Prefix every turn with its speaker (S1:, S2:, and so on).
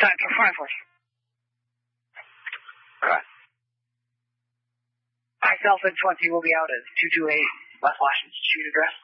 S1: Time for 540.
S2: Right.
S1: Myself and 20 will be out at 228 West Washington Street address.